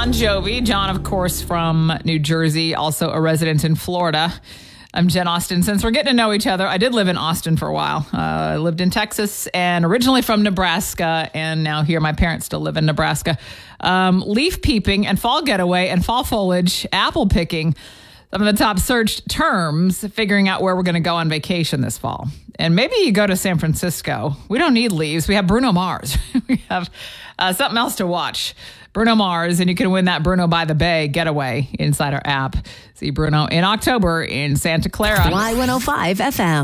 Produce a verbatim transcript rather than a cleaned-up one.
Bon Jovi. John, of course, from New Jersey, also a resident in Florida. I'm Jen Austin. Since we're getting to know each other, I did live in Austin for a while. Uh, I lived in Texas and originally from Nebraska, and now here my parents still live in Nebraska. Um, leaf peeping and fall getaway and fall foliage, apple picking, some of the top searched terms, figuring out where we're going to go on vacation this fall. And maybe you go to San Francisco. We don't need leaves. We have Bruno Mars. We have uh, something else to watch. Bruno Mars, and you can win that Bruno by the Bay getaway inside our app. See Bruno in October in Santa Clara. Y one oh five F M.